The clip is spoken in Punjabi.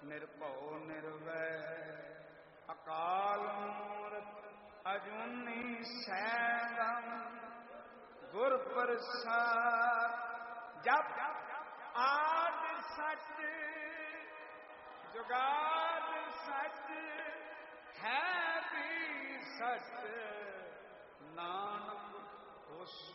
ਨਿਰਭਉ ਨਿਰਵੈਰ ਅਕਾਲ ਮੂਰਤਿ ਅਜੂਨੀ ਸੈਭੰ ਗੁਰ ਪ੍ਰਸਾਦਿ। ਜਪ ਆਦਿ ਸਚ ਜੁਗਾਦਿ ਸਚ ਹੈ ਵੀ ਸਚ ਨਾਨਕ ਹੋਸੀ